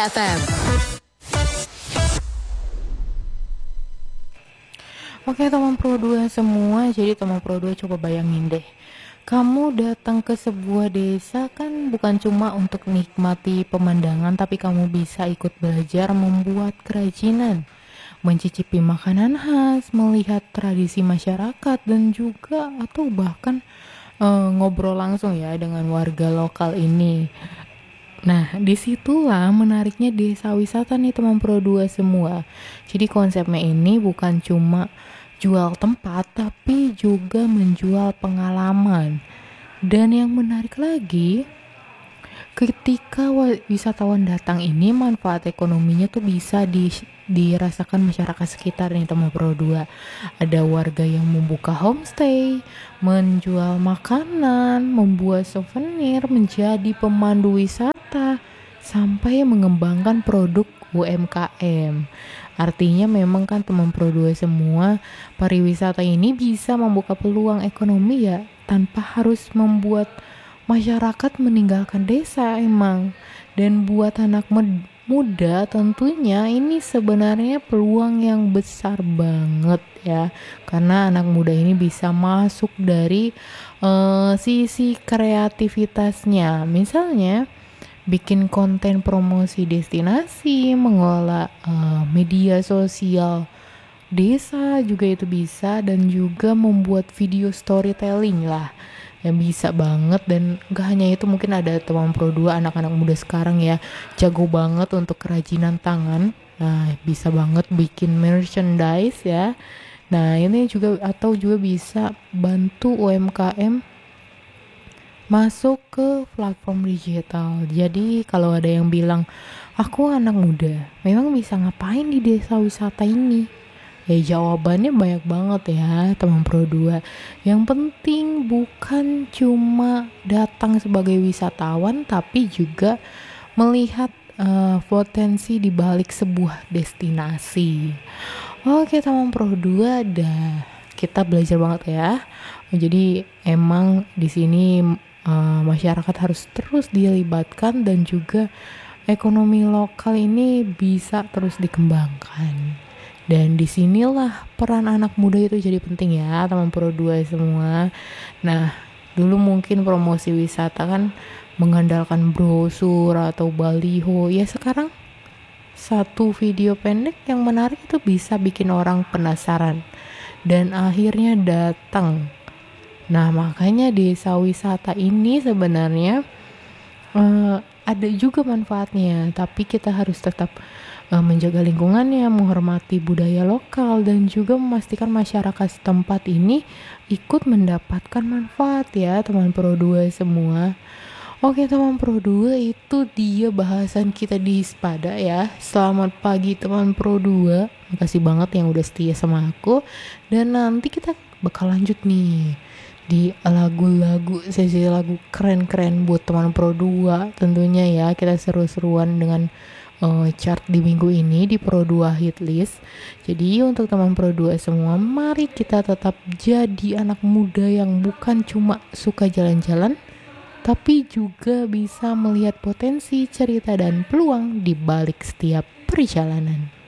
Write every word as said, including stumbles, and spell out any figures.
F M. Oke teman Pro dua semua, jadi teman Pro dua coba bayangin deh. Kamu datang ke sebuah desa kan bukan cuma untuk nikmati pemandangan, tapi kamu bisa ikut belajar membuat kerajinan, mencicipi makanan khas, melihat tradisi masyarakat, dan juga atau bahkan eh, ngobrol langsung ya dengan warga lokal ini. Nah, disitulah menariknya desa wisata nih teman Pro dua semua. Jadi konsepnya ini bukan cuma jual tempat, tapi juga menjual pengalaman. Dan yang menarik lagi, ketika wisatawan datang ini, manfaat ekonominya tuh bisa di, dirasakan masyarakat sekitar nih teman Pro dua. Ada warga yang membuka homestay, menjual makanan, membuat souvenir, menjadi pemandu wisata, sampai mengembangkan produk U M K M. Artinya memang kan teman Pro dua semua, pariwisata ini bisa membuka peluang ekonomi ya, tanpa harus membuat masyarakat meninggalkan desa emang. Dan buat anak med- muda tentunya ini sebenarnya peluang yang besar banget ya, karena anak muda ini bisa masuk dari uh, sisi kreativitasnya, misalnya bikin konten promosi destinasi, mengelola uh, media sosial desa juga itu bisa, dan juga membuat video storytelling lah yang bisa banget. Dan gak hanya itu, mungkin ada teman Pro dua anak-anak muda sekarang ya jago banget untuk kerajinan tangan. Nah, bisa banget bikin merchandise ya. Nah, ini juga atau juga bisa bantu U M K M masuk ke platform digital. Jadi kalau ada yang bilang, aku anak muda, memang bisa ngapain di desa wisata ini? Ya jawabannya banyak banget ya teman Pro dua. Yang penting bukan cuma datang sebagai wisatawan, tapi juga melihat uh, potensi di balik sebuah destinasi. Oke teman Pro dua, dah kita belajar banget ya. Jadi emang di sini Uh, masyarakat harus terus dilibatkan, dan juga ekonomi lokal ini bisa terus dikembangkan. Dan disinilah peran anak muda itu jadi penting ya teman Pro dua semua. Nah, dulu mungkin promosi wisata kan mengandalkan brosur atau baliho. Ya sekarang satu video pendek yang menarik itu bisa bikin orang penasaran dan akhirnya datang. Nah, makanya desa wisata ini sebenarnya uh, ada juga manfaatnya, tapi kita harus tetap uh, menjaga lingkungannya, menghormati budaya lokal, dan juga memastikan masyarakat setempat ini ikut mendapatkan manfaat ya teman Pro dua semua. Oke teman Pro dua, itu dia bahasan kita di Spada ya. Selamat pagi teman Pro dua, makasih banget yang udah setia sama aku. Dan nanti kita bakal lanjut nih di lagu-lagu, sesi lagu keren-keren buat teman Pro dua tentunya ya. Kita seru-seruan dengan uh, chart di minggu ini di Pro dua Hit List. Jadi untuk teman Pro dua semua, mari kita tetap jadi anak muda yang bukan cuma suka jalan-jalan, tapi juga bisa melihat potensi, cerita, dan peluang di balik setiap perjalanan.